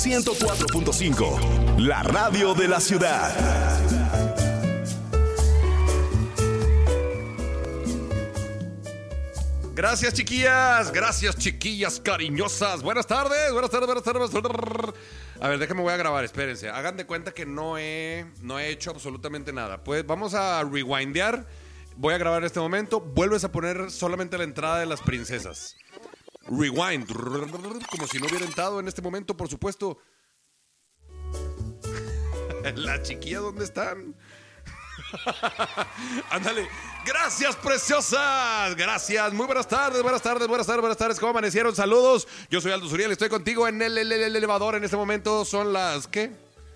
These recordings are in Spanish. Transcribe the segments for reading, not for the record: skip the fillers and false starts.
104.5, la radio de la ciudad. Gracias, chiquillas cariñosas. Buenas tardes. A ver, déjenme, voy a grabar, espérense. Hagan de cuenta que no he hecho absolutamente nada. Pues vamos a rewindear. Voy a grabar en este momento. Vuelves a poner solamente la entrada de las princesas. Rewind. Como si no hubiera entrado en este momento, por supuesto. Las chiquillas, ¿dónde están? Ándale. Gracias, preciosas. Gracias. Muy buenas tardes. ¿Cómo amanecieron? Saludos. Yo soy Aldo Zuriel. Estoy contigo en el elevador. En este momento son las, ¿qué?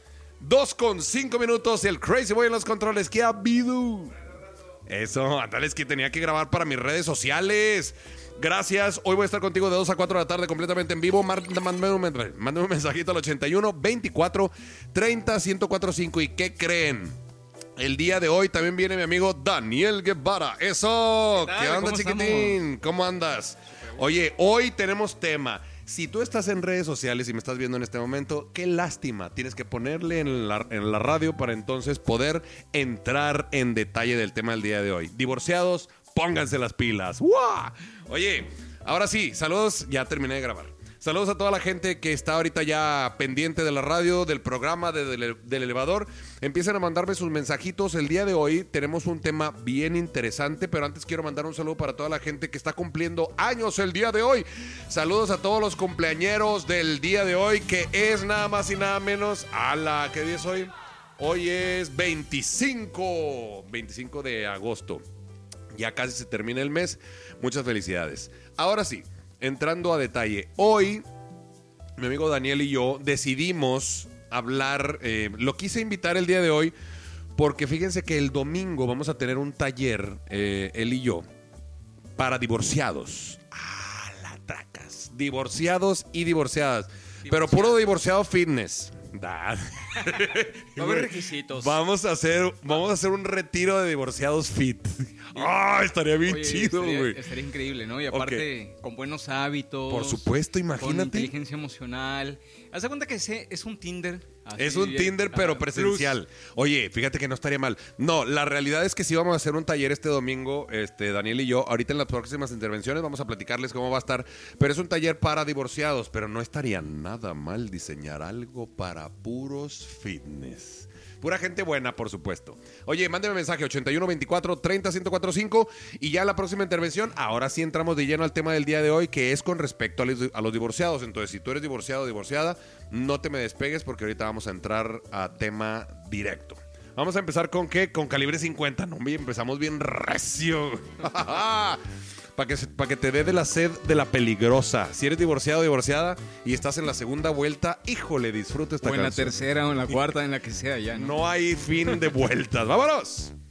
2:05. El Crazy Boy en los controles. ¿Qué ha habido? Eso, ándale, es que tenía que grabar para mis redes sociales. Gracias, hoy voy a estar contigo de 2 a 4 de la tarde completamente en vivo. Mándame un mensajito al 81 24 30 1045. ¿Y qué creen? El día de hoy también viene mi amigo Daniel Guevara. ¡Eso! ¿Qué onda, chiquitín? Estamos? ¿Cómo andas? Oye, hoy tenemos tema. Si tú estás en redes sociales y me estás viendo en este momento, qué lástima. Tienes que ponerle en la radio para entonces poder entrar en detalle del tema del día de hoy. Divorciados, pónganse las pilas. ¡Wow! Oye, ahora sí, saludos. Ya terminé de grabar. Saludos a toda la gente que está ahorita ya pendiente de la radio, del programa, del elevador. Empiecen a mandarme sus mensajitos. El día de hoy tenemos un tema bien interesante, pero antes quiero mandar un saludo para toda la gente que está cumpliendo años el día de hoy. Saludos a todos los cumpleañeros del día de hoy, que es nada más y nada menos... ¡Hala! ¿Qué día es hoy? Hoy es 25 de agosto. Ya casi se termina el mes. Muchas felicidades. Ahora sí. Entrando a detalle, hoy mi amigo Daniel y yo decidimos hablar, lo quise invitar el día de hoy porque fíjense que el domingo vamos a tener un taller, él y yo, para divorciados. ¡Ah, la tracas! Divorciados y divorciadas, pero puro divorciado fitness. Va a haber requisitos. Vamos a hacer un retiro de divorciados fit. Estaría bien chido, güey. Estaría increíble, ¿no? Y aparte, con buenos hábitos. Por supuesto, imagínate. Con inteligencia emocional. Haz de cuenta que es un Tinder. Es un Tinder, pero presencial. Oye, fíjate que no estaría mal. No, la realidad es que sí vamos a hacer un taller este domingo, Daniel y yo. Ahorita en las próximas intervenciones vamos a platicarles cómo va a estar. Pero es un taller para divorciados, pero no estaría nada mal diseñar algo para puros fitness. Pura gente buena, por supuesto. Oye, mándeme mensaje 81 24 30 1045 y ya en la próxima intervención, ahora sí entramos de lleno al tema del día de hoy, que es con respecto a los divorciados. Entonces, si tú eres divorciado o divorciada, no te me despegues porque ahorita vamos a entrar a tema directo. Vamos a empezar con ¿qué? Con calibre 50. No, empezamos bien recio. Para que te dé de la sed de la peligrosa. Si eres divorciado o divorciada y estás en la segunda vuelta, híjole, disfruta esta canción. O en la tercera o en la cuarta, en la que sea ya, ¿no? No hay fin de vueltas. ¡Vámonos!